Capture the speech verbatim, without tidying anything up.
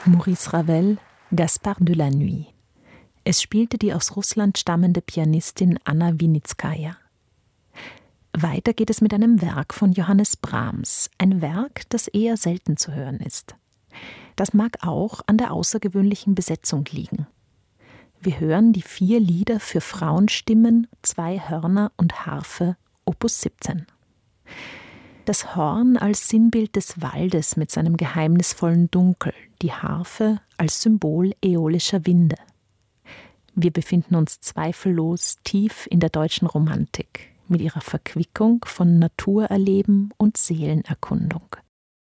Maurice Ravel, Gaspard de la Nuit. Es spielte die aus Russland stammende Pianistin Anna Winitskaja. Weiter geht es mit einem Werk von Johannes Brahms, ein Werk, das eher selten zu hören ist. Das mag auch an der außergewöhnlichen Besetzung liegen. Wir hören die vier Lieder für Frauenstimmen, zwei Hörner und Harfe, Opus siebzehn. Das Horn als Sinnbild des Waldes mit seinem geheimnisvollen Dunkel, die Harfe als Symbol äolischer Winde. Wir befinden uns zweifellos tief in der deutschen Romantik mit ihrer Verquickung von Naturerleben und Seelenerkundung.